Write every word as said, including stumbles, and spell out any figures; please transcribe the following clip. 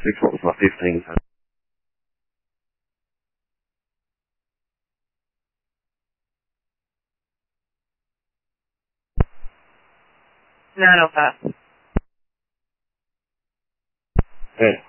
six, what was my fifteen? nine oh five. Yeah.